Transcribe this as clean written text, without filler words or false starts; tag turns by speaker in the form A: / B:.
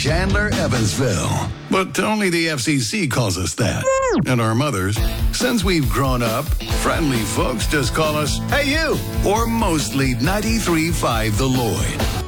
A: Chandler, Evansville. But only the FCC calls us that. And our mothers, since we've grown up, friendly folks just call us, "Hey, you!" Or mostly 93.5 The Lloyd.